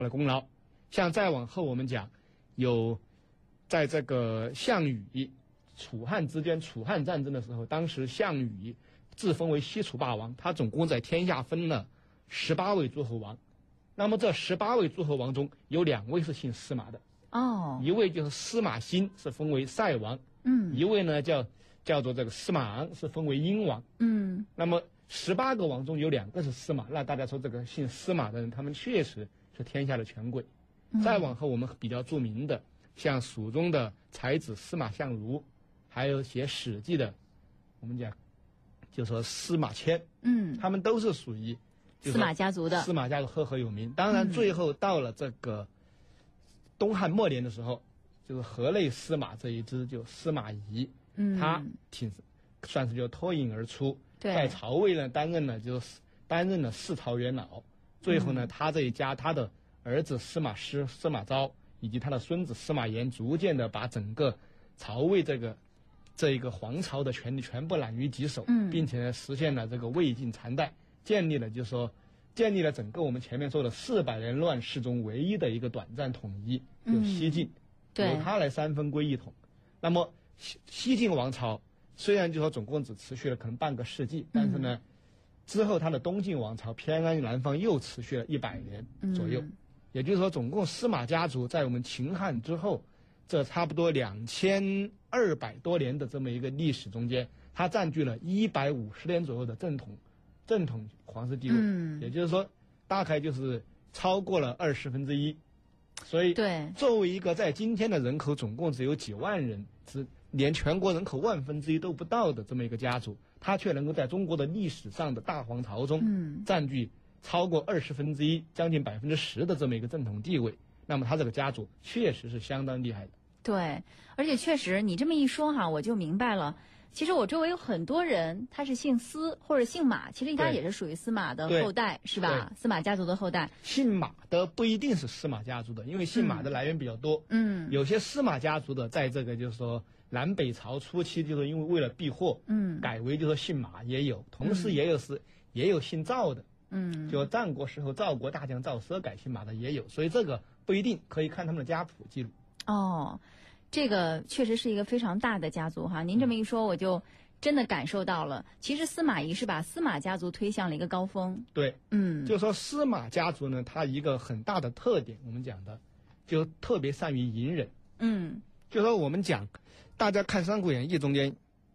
的功劳。像再往后我们讲，有在这个项羽楚汉之间楚汉战争的时候，当时项羽自封为西楚霸王，他总共在天下分了18位诸侯王。那么这18位诸侯王中有2位是姓司马的，一位就是司马欣，是封为塞王，一位呢叫做这个司马昂，是封为殷王，那么18个王中有2个是司马，那大家说这个姓司马的人，他们确实是天下的权贵。再往后我们比较著名的，像蜀中的才子司马相如，还有写《史记》的，我们讲就说司马迁，他们都是属于司马家族的， 司马家族赫赫有名。当然最后到了这个东汉末年的时候，就是河内司马这一支，就司马懿，他算是就脱颖而出，在曹魏呢担任了4朝元老。最后呢，他这一家，他的儿子司马师、司马昭以及他的孙子司马炎，逐渐的把整个曹魏这一个皇朝的权力全部揽于己手，并且呢实现了这个魏晋禅代，建立了整个我们前面说的400年乱世中唯一的一个短暂统一，就西晋，由他来3分归一统。那么西晋王朝虽然就说总共只持续了可能半个世纪，但是呢之后他的东晋王朝偏安南方又持续了100年左右，也就是说总共司马家族在我们秦汉之后这差不多2200多年的这么一个历史中间，它占据了150年左右的正统皇室地位，也就是说大概就是超过了1/20。所以作为一个在今天的人口总共只有几万人，连全国人口1/1000都不到的这么一个家族，它却能够在中国的历史上的大皇朝中占据超过1/20，将近10%的这么一个正统地位。那么他这个家族确实是相当厉害的。 对，而且确实你这么一说哈，我就明白了。其实我周围有很多人，他是姓司或者姓马，其实他也是属于司马的后代，是吧？司马家族的后代。 姓马的不一定是司马家族的，因为姓马的来源比较多。有些司马家族的，在这个就是说南北朝初期，就是因为为了避祸，改为就是说姓马也有，同时也有姓赵的。就战国时候赵国大将赵奢改姓马的也有，所以这个不一定，可以看他们的家谱记录。 这个确实是一个非常大的家族哈。您这么一说，我就真的感受到了，其实司马懿是把司马家族推向了一个高峰。 对，就是说司马家族呢，它一个很大的特点，我们讲的就特别善于隐忍。就说我们讲，大家看《三国演义》中间，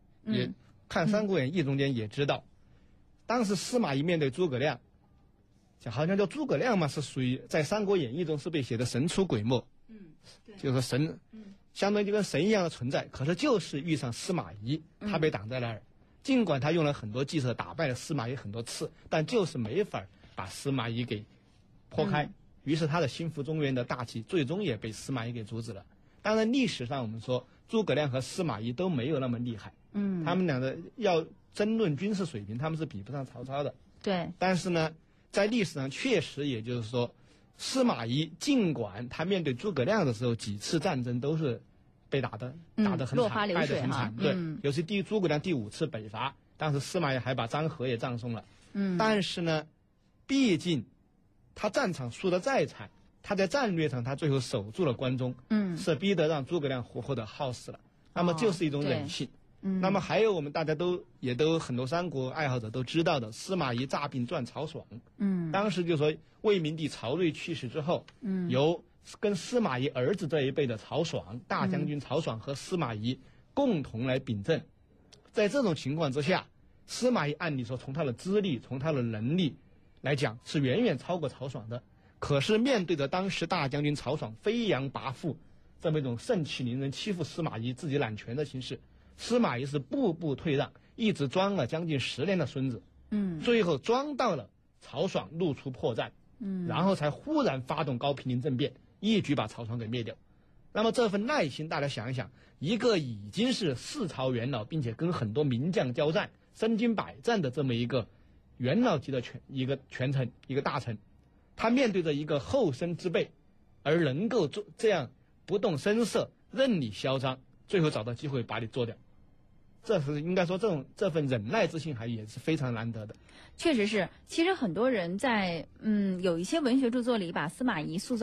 也知道，当时司马懿面对诸葛亮，好像叫诸葛亮嘛，是属于在《三国演义》中是被写的神出鬼没。就是说神，相当于就跟神一样的存在。可是就是遇上司马懿，他被挡在那儿。尽管他用了很多计策打败了司马懿很多次，但就是没法把司马懿给破开。于是他的心腹中原的大计最终也被司马懿给阻止了。当然历史上我们说诸葛亮和司马懿都没有那么厉害，他们俩的要争论军事水平，他们是比不上曹操的。 对， 但是呢在历史上确实也就是说，司马懿尽管他面对诸葛亮的时候几次战争都是被打得很惨， 落花流水， 败得很惨。对，尤其诸葛亮第5次北伐，当时司马懿还把张合也葬送了。但是呢毕竟他战场输得再惨，他在战略上他最后守住了关中，是逼得让诸葛亮活活的耗死了。那么就是一种忍性。那么还有我们大家也都很多三国爱好者都知道的司马懿诈病传曹爽。当时就说魏明帝曹睿去世之后，由跟司马懿儿子这一辈的曹爽大将军曹爽和司马懿共同来秉政。在这种情况之下，司马懿按理说从他的资历从他的能力来讲是远远超过曹爽的，可是面对着当时大将军曹爽飞扬跋扈这么一种盛气凌人欺负司马懿自己揽权的形势，司马懿是步步退让，一直装了将近10年的孙子，最后装到了曹爽露出破绽，然后才忽然发动高平陵政变，一举把曹爽给灭掉。那么这份耐心，大家想一想，一个已经是4朝元老，并且跟很多名将交战、身经百战的这么一个元老级的一个权臣、一个大臣，他面对着一个后生之辈，而能够这样不动声色、任你嚣张，最后找到机会把你做掉。这是应该说这份忍耐之心也是非常难得的。 确实是，其实很多人在有一些文学著作里把司马懿塑造